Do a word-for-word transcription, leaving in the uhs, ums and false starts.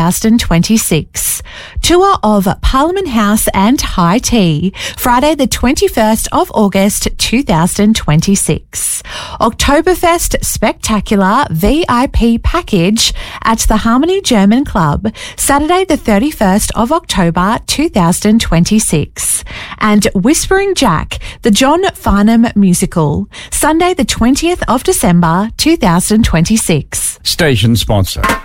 thousand twenty-six. Tour of Parliament House and High Tea, Friday the twenty-first of August two thousand twenty-six. Oktoberfest Spectacular V I P package at the Harmony German Club, Saturday the thirty-first of October two thousand twenty-six. And Whispering Jack, the John Farnham musical, Sunday the twentieth of December two thousand twenty-six. Station sponsor.